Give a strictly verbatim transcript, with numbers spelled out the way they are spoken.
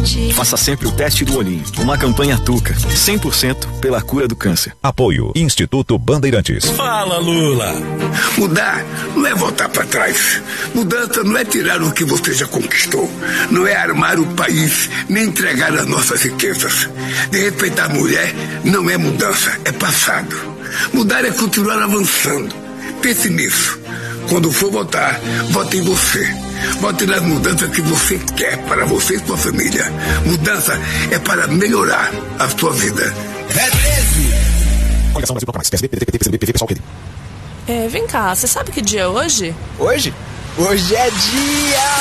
saúde. Faça sempre o teste do olhinho. Uma campanha Tuca. cem por cento pela cura do câncer. Apoio Instituto Bandeirantes. Fala, Lula. Mudar não é voltar para trás. Mudança não é tirar o que você já conquistou. Não é armar o país, nem entregar as nossas riquezas. De respeitar a mulher não é mudança, é passado. Mudar é continuar avançando. Pense nisso. Quando for votar, vote em você. Vote nas mudanças que você quer para você e sua família. Mudança é para melhorar a sua vida. É treze. Coligação Brasil Toca Mais. P S D, P D T, P C B, P V, P S O L, P D. É, vem cá, você sabe que dia é hoje? Hoje? Hoje é dia...